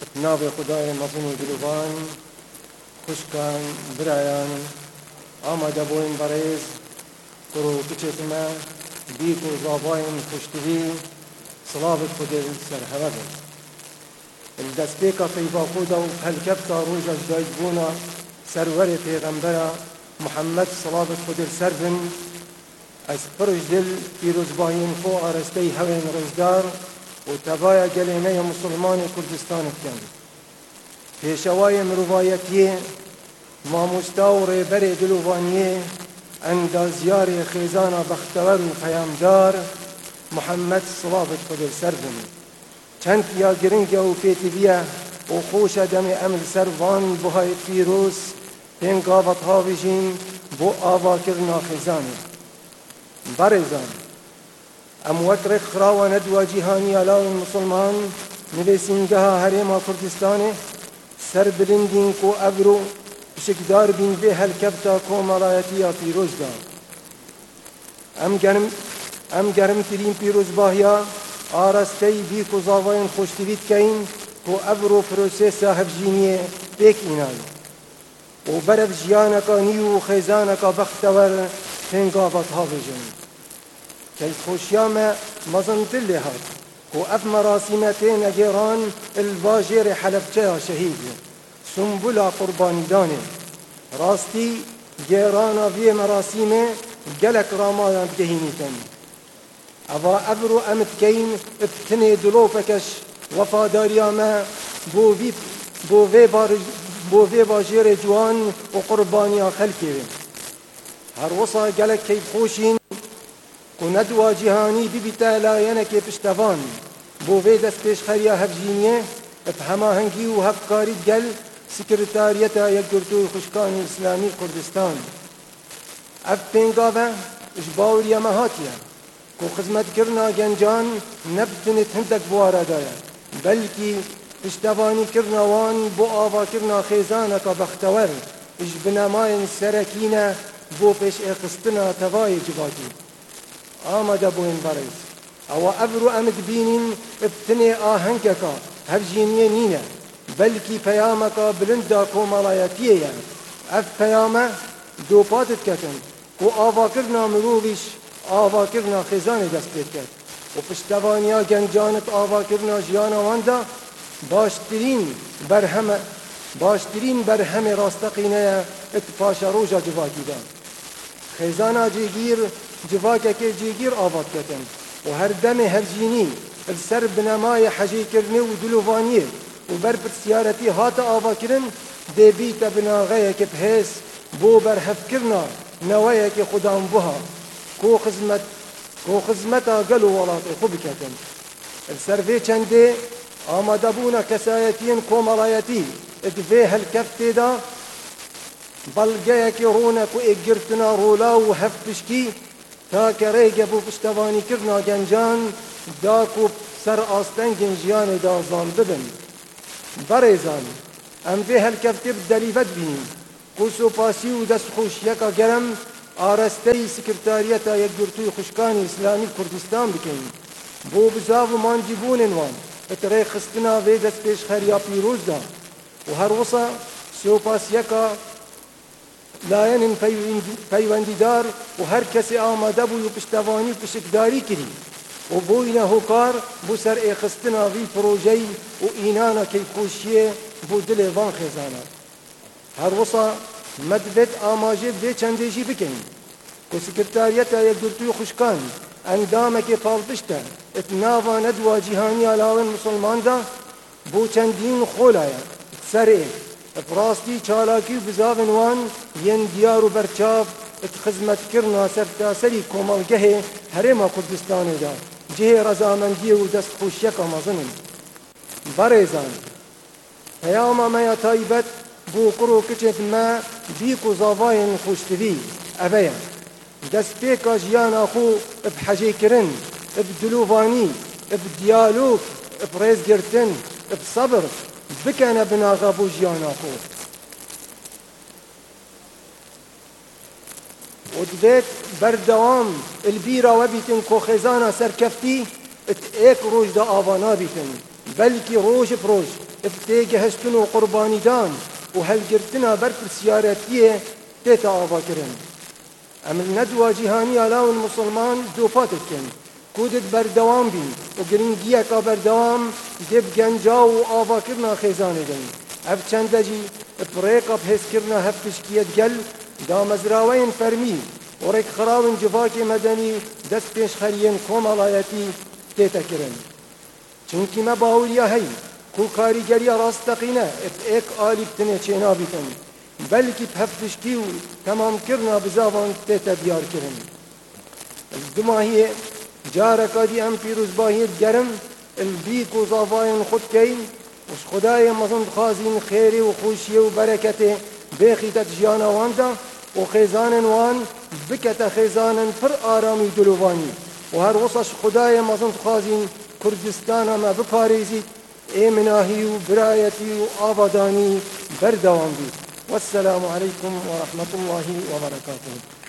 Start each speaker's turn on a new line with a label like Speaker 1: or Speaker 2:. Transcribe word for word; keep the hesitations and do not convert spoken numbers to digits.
Speaker 1: ناوی خدای مزون و دلوان خوشکان برایان آماده بوین بریز کرو کچتما بیت و زاباین خوشتوی صلابت خدای سر هوا الدسبيكا في باقودا وهالكبتا روجا جدايد بونا سروري پیغمبرا محمد صلاة خدر سربن از پرش دل پیروز باهین خو آرسته هوین رزدار و تبایا گلینه مسلمان کردستان کن پیشوای مروایتی ماموستا و ریبر دلوانیه اندازیار خیزان بختور و خیامدار محمد صلاة خدر سربن چند یا گرنگ و پیتویه و خوش دم عمل سروان بهای فیروس پنگاوت ها بجین بو آوا کرنا خزانه برزان ام وکر خراو ندوا جهانی علاو مسلمان نویسینگه هرما کردستانه سر بلندین کو ابرو شکدار بین به هلکبتا کو ملایتی فیروز دا ام گرم ام گرم ترین پیروز باهیا آرستی بی کو زاوین خوشتویت کین کو ابرو پروسس هفجینیه بیک اینای و برف جیانکا نیو خیزانکا بختور تنگاوت ها بجن که خوشیام مزن دل هات کو اف مراسمتین اگران الواجر حلبچه شهید سنبولا قربانی دانه راستی گیرانا وی مراسمه گلک رامایان دهینی کن اوا ابرو امت کین ابتنی دلوفکش وفاداریا ما بو وی بو وی بار بو وی باجر جوان و قربانیا خلقی هر وصا گلک کی خوشین کو ندوا جهانی بی بیتا لاینه کی پشتوان بو وی دست پیش خریا هفجینیه افهما هنگی و هفکاری گل سکرتاریتا یک گرتوی خوشکان اسلامی کردستان اف پینگاوه اجباوریا مهاتیه کو خدمت کرنا گنجان نبتنت هندک بوارا دایا بلکی پشتوانی کرنا وان بو آوا کرنا خیزانکا بختور اج بناماین سرکینه بو پیش اقستنا توای جباتی آمده بوین بریز او ابرو امد بینین ابتنی آهنگکا هفجینیه نینه بلکی پیامکا بلندا کو ملایتیه اف پیامه دو پاتت کتن کو آوا کرنا مروویش آوا کرنا خزانه دست پید کرد و پشتوانیا گنجانت آوا کرنا جیانا واندا باشترین برهم باشترین برهم راستقینه اتفاش روژا جواکی دا خزانا جیگیر جواکه که جیگیر آواد کتن و هر دم هرجینی السر بنمای حجی کرنه و دلووانیه و بر پرسیارتی هات آوا کرن دی بیت بناغیه که بحیث بو برهف کرنا نوایه که خدام بها کو خدمت کو خدمتا گلو ولات خوب کتن السرفی چنده آماده بونا کسایتین کو ملایتی ادفه هالکفت دا بلگه که رونه کو اگرتنا رولا و هفتشکی تا که ریگه بو پشتوانی کرنا گنجان دا کو سر آستنگن جیان دا زانده بن بریزان ام به هالکفت بدلیفت بینیم کو سوپاسی و دست خوش یکا گرم آرسته سکرتاریتا یک گرتوی خوشکانی اسلامی کردستان بکنیم بو بزاو مانجی بونن وان اتره خستنا وی دست پیش خریا پیروز دا و هر وصا سوپاس یکا لاین پیوندیدار و هر کسی آماده بو پشتوانی پشکداری کری و بو اینا هوکار بو سر ای خستنا وی پروژی و اینانا کی خوشیه بو دل وان خزانا هر وصا مدبت آماجه به چندیشی بکنیم که سکرتاریتا یک گرتوی خوشکان اندامه که پالپشته اتناوا ندوا جهانی علاوه مسلمان دا بو چندین خولایه سره افراستی چالاکی و بزاون وان ین دیار و برچاف ات خدمت کرنا سرتاسری کومالگه هرما کردستان دا جه رضامندی و دست خوشیک آمازنم بریزان پیام ما تایبت بو کرو کچت ما بیکو زاواین خوشتوی اویا دست پیکا جیانا خو بحجی کرن بدلووانی بدیالوگ برز گرتن بصبر بکنه بناغا بو جیانا خو و دوید بردوام البیرا و بیتن کو خزانا سرکفتی ات ایک روش دا آوانا بیتن بلکی روش بروش افتێ گەهشتن و قوربانیدان و هەلگرتنا بەر پرسیارەتیە تێتە ئاواکردن. ئەم نەدووە جیهانیە لاون مسلمان زۆپات بکەن کودت بەردەوام بین و گرنگیەکە بەردەوام دێ بگەنجا و ئاواکردنا خێزانێدن. ئەف چەندەجی پڕێقە بهێزکردنا هەفتشکیەت گەل دامەزراوەیەن فەرمی و ڕێکخراون جڤاکێ مەدەنی دەست پێشخەریên کۆمەڵایەتی تێتەکردن. چونکی me baweriya hey ku karîgeriya rastteqîne ek alî tinê çênabîtin belkî heftişkî û temamkirina bizavan tête diyarkirin. Du mahiyê careka dî em pîrozbahiyê digerin il bîk û zavayên xwe dikeyn û ji Xwedayê mezin dixwazîn xêrê û xweşiyê û bereketê bêxîte di jiyana wan de û xêzanên wan bikete xêzanin pir aramî dilovanî û her wisa ji Xwedayê mezin dixwazîn Kurdistana me biparêzît ê minahî û birayetî û avadanî berdewam bît. Vesselamu aleykum ve rahmetullahi ve berekatuhu.